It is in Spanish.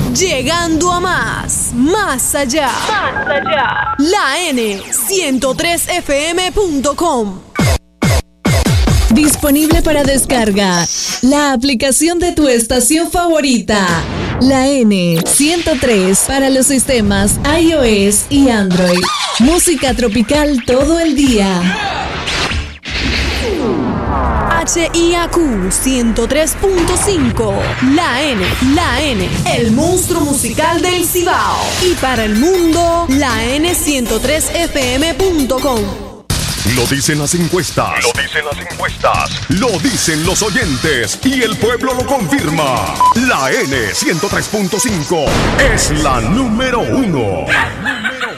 Llegando a más, más allá. Más allá. La N103fm.com. Disponible para descarga. La aplicación de tu estación favorita. La N103 para los sistemas iOS y Android. Música tropical todo el día. HIAQ 103.5. La N, el monstruo musical del Cibao. Y para el mundo, la N103fm.com. Lo dicen las encuestas. Lo dicen las encuestas. Lo dicen los oyentes. Y el pueblo lo confirma. La N103.5 es la número 1. La número 1.